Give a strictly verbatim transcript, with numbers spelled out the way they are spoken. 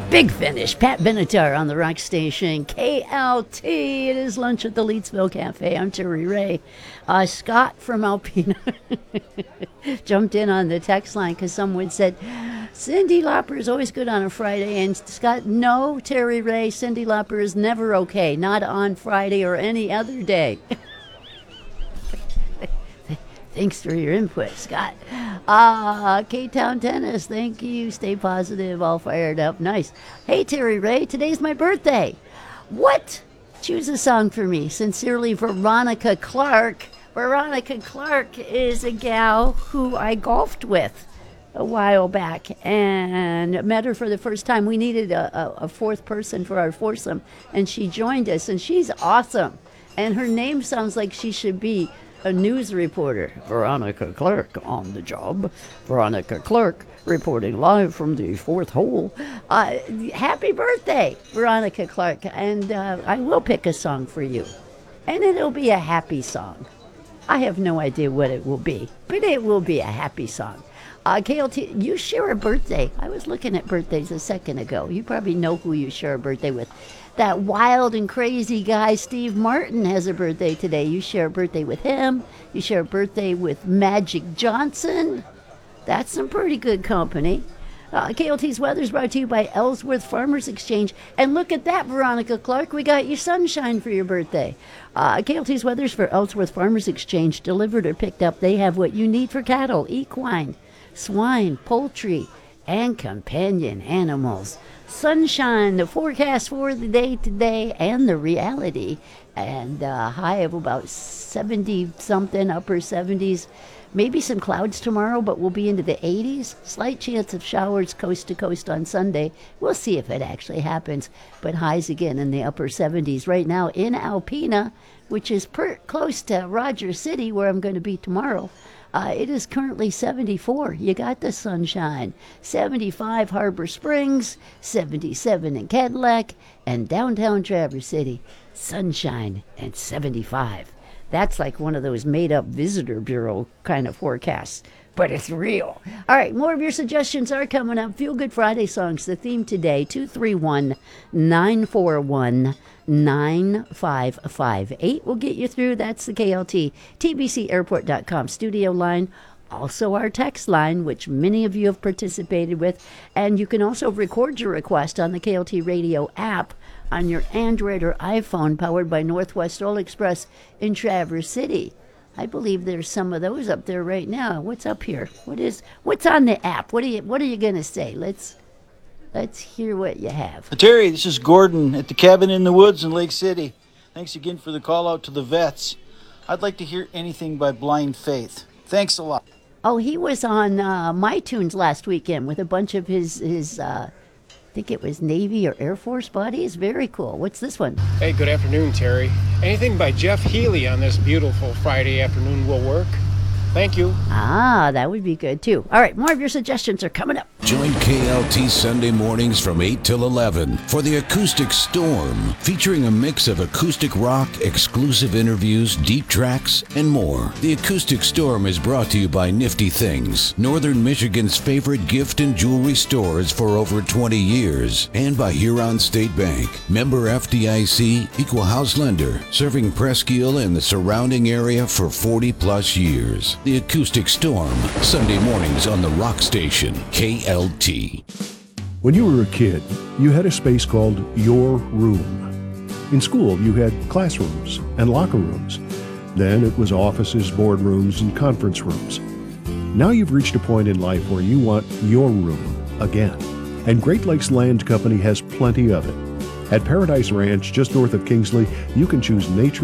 Big Finish, Pat Benatar on the rock station, K L T. It is lunch at the Leedsville Cafe. I'm Terry Ray. Uh, Scott from Alpena jumped in on the text line because someone said, Cyndi Lauper is always good on a Friday. And Scott, no, Terry Ray, Cyndi Lauper is never okay. Not on Friday or any other day. Thanks for your input, Scott. Uh, K-Town Tennis, thank you. Stay positive, all fired up. Nice. Hey, Terry Ray, today's my birthday. What? Choose a song for me. Sincerely, Veronica Clark. Veronica Clark is a gal who I golfed with a while back and met her for the first time. We needed a, a, a fourth person for our foursome, and she joined us, and she's awesome. And her name sounds like she should be a news reporter. Veronica Clark on the job. Veronica Clark reporting live from the fourth hole. Uh, happy birthday, Veronica Clark. And uh, I will pick a song for you. And it'll be a happy song. I have no idea what it will be, but it will be a happy song. Uh, K L T, you share a birthday. I was looking at birthdays a second ago. You probably know who you share a birthday with. That wild and crazy guy, Steve Martin, has a birthday today. You share a birthday with him. You share a birthday with Magic Johnson. That's some pretty good company. Uh, K L T's weather is brought to you by Ellsworth Farmers Exchange. And look at that, Veronica Clark. We got you sunshine for your birthday. Uh, K L T's weather's for Ellsworth Farmers Exchange. Delivered or picked up, they have what you need for cattle, equine, swine, poultry, and companion animals. Sunshine, the forecast for the day today and the reality, and a high of about seventy something, upper seventies. Maybe some clouds tomorrow, but we'll be into the eighties. Slight chance of showers coast to coast on Sunday. We'll see if it actually happens, but highs again in the upper seventies. Right now in Alpena, which is per- close to Rogers City, where I'm going to be tomorrow, Uh, it is currently seventy-four. You got the sunshine. seventy-five Harbor Springs, seventy-seven in Cadillac, and downtown Traverse City, sunshine and seventy-five. That's like one of those made-up visitor bureau kind of forecasts, but it's real. All right, more of your suggestions are coming up. Feel Good Friday songs. The theme today, two three one, nine four one, nine five five eight. We'll get you through. That's the K L T T B C airport dot com studio line. Also our text line, which many of you have participated with. And you can also record your request on the K L T radio app on your Android or iPhone, powered by Northwest Roll Express in Traverse City. I believe there's some of those up there right now. What's up here? What is what's on the app? What are you what are you gonna say? Let's let's hear what you have. Terry, this is Gordon at the Cabin in the Woods in Lake City. Thanks again for the call out to the vets. I'd like to hear anything by Blind Faith. Thanks a lot. Oh, he was on uh, My Tunes last weekend with a bunch of his his uh, I think it was Navy or Air Force buddies. Very cool. What's this one? Hey, good afternoon, Terry. Anything by Jeff Healy on this beautiful Friday afternoon will work. Thank you. Ah, that would be good, too. All right, more of your suggestions are coming up. Join K L T Sunday mornings from eight till eleven for the Acoustic Storm, featuring a mix of acoustic rock, exclusive interviews, deep tracks, and more. The Acoustic Storm is brought to you by Nifty Things, Northern Michigan's favorite gift and jewelry stores for over twenty years, and by Huron State Bank, member F D I C, equal house lender, serving Presque Isle and the surrounding area for forty plus years. The Acoustic Storm, Sunday mornings on the rock station, K L T. When you were a kid, you had a space called your room. In school, you had classrooms and locker rooms. Then it was offices, boardrooms, and conference rooms. Now you've reached a point in life where you want your room again. And Great Lakes Land Company has plenty of it. At Paradise Ranch, just north of Kingsley, you can choose nature